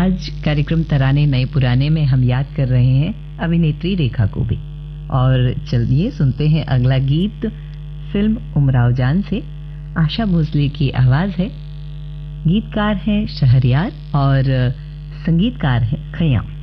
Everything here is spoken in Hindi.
आज कार्यक्रम तराने नए पुराने में हम याद कर रहे हैं अभिनेत्री रेखा को भी। और चलिए सुनते हैं अगला गीत फिल्म उमराव जान से। आशा भोसले की आवाज है, गीतकार हैं शहरयार और संगीतकार हैं खयाम।